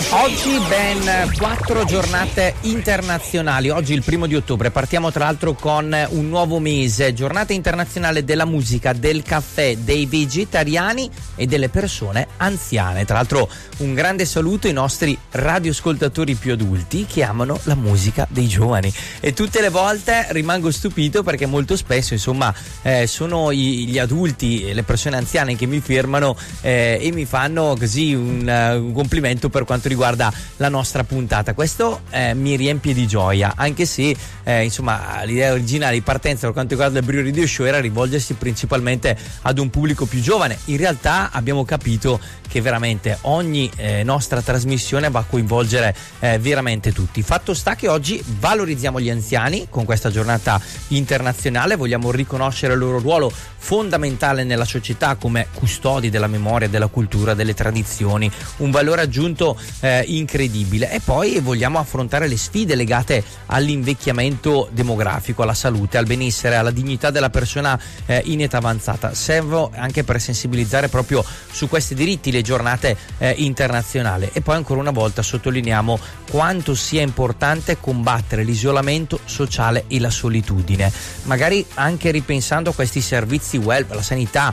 Oggi ben 4 giornate internazionali. Oggi il 1° di ottobre. Partiamo tra l'altro con un nuovo mese. Giornata internazionale della musica, del caffè, dei vegetariani e delle persone anziane. Tra l'altro un grande saluto ai nostri radioascoltatori più adulti che amano la musica dei giovani. E tutte le volte rimango stupito perché molto spesso insomma sono gli adulti, le persone anziane che mi firmano e mi fanno così un complimento per quanto riguarda la nostra puntata. Questo mi riempie di gioia, anche se insomma l'idea originale di partenza per quanto riguarda il Brio Radio Show era rivolgersi principalmente ad un pubblico più giovane. In realtà abbiamo capito che veramente ogni nostra trasmissione va a coinvolgere veramente tutti. Fatto sta che oggi valorizziamo gli anziani con questa giornata internazionale, vogliamo riconoscere il loro ruolo fondamentale nella società come custodi della memoria, della cultura, delle tradizioni, un valore aggiunto incredibile. E poi vogliamo affrontare le sfide legate all'invecchiamento demografico, alla salute, al benessere, alla dignità della persona in età avanzata. Servo anche per sensibilizzare proprio su questi diritti le giornate internazionali. E poi ancora una volta sottolineiamo quanto sia importante combattere l'isolamento sociale e la solitudine, magari anche ripensando a questi servizi web, la sanità,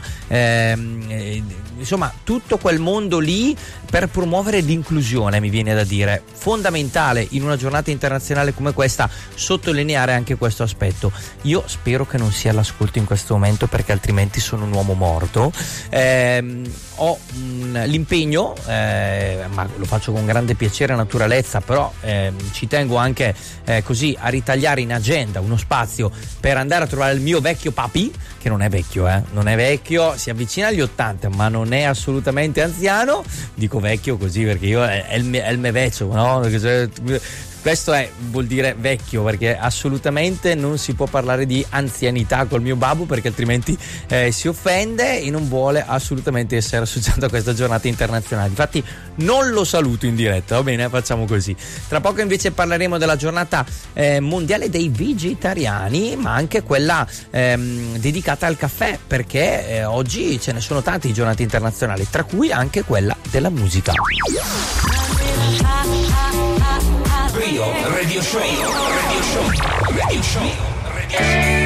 insomma tutto quel mondo lì per promuovere l'inclusione. Mi viene da dire fondamentale in una giornata internazionale come questa sottolineare anche questo aspetto. Io spero che non sia all'ascolto in questo momento, perché altrimenti sono un uomo morto. Ho l'impegno, ma lo faccio con grande piacere e naturalezza, però ci tengo anche così a ritagliare in agenda uno spazio per andare a trovare il mio vecchio papi, che non è vecchio, non è vecchio, si avvicina agli 80 ma non è assolutamente anziano. Dico vecchio così perché io è il me vecchio, no? Questo vuol dire vecchio, perché assolutamente non si può parlare di anzianità col mio babbo, perché altrimenti si offende e non vuole assolutamente essere associato a questa giornata internazionale. Infatti non lo saluto in diretta, va bene? Facciamo così. Tra poco invece parleremo della giornata mondiale dei vegetariani, ma anche quella dedicata al caffè, perché oggi ce ne sono tante giornate internazionali, tra cui anche quella della musica. Radio Show.